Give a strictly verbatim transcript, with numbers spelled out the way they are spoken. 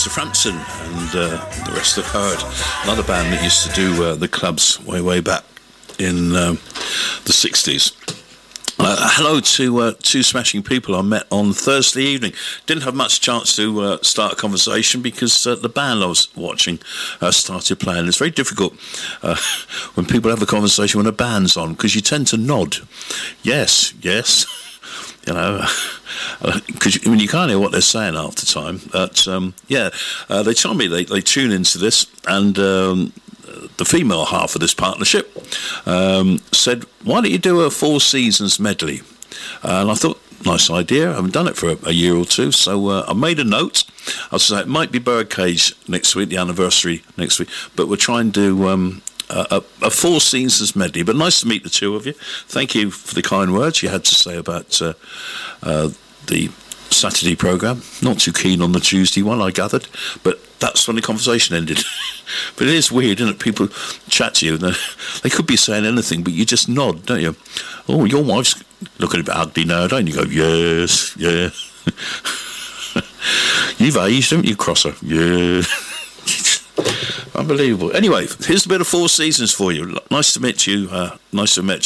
Mister Frampton and uh, the rest of the card. Another band that used to do uh, the clubs way, way back in um, the sixties. Uh, hello to uh, two smashing people I met on Thursday evening. Didn't have much chance to uh, start a conversation because uh, the band I was watching uh, started playing. It's very difficult uh, when people have a conversation when a band's on because you tend to nod. Yes, yes. You know, because I mean, you can't hear what they're saying half the time. But um, yeah, uh, they tell me they, they tune into this, and um, the female half of this partnership um, said, "Why don't you do a Four Seasons medley?" Uh, and I thought, nice idea. I haven't done it for a, a year or two, so uh, I made a note. I was like, it might be Birdcage next week, the anniversary next week, but we'll try and do. Um, A, a Four Seasons medley, but nice to meet the two of you. Thank you for the kind words you had to say about uh, uh, the Saturday programme. Not too keen on the Tuesday one, I gathered, but that's when the conversation ended. But it is weird, isn't it? People chat to you, and they could be saying anything, but you just nod, don't you? Oh, your wife's looking a bit ugly now, don't you? You go, yes, yeah. You've aged, haven't you, Crosser? Yeah. Unbelievable. Anyway, here's a bit of Four Seasons for you. Nice to meet you. Uh, nice to meet